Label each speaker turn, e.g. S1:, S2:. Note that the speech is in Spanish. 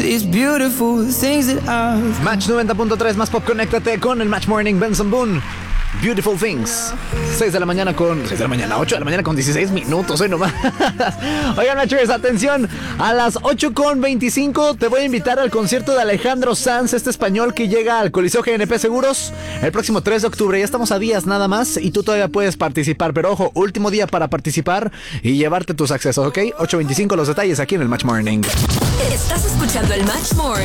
S1: these beautiful things that I've...
S2: Match 90.3, más pop, conéctate con el Match Morning, Benson Boone. Beautiful Things. 6 de la mañana, 8 de la mañana con 16 minutos, hoy nomás. Oigan, Matchers, atención. A las 8:25 te voy a invitar al concierto de Alejandro Sanz, este español que llega al Coliseo GNP Seguros el próximo 3 de octubre. Ya estamos a días nada más y tú todavía puedes participar. Pero ojo, último día para participar y llevarte tus accesos, ¿ok? 8:25 los detalles aquí en el Match Morning.
S3: Estás escuchando el Match Morning.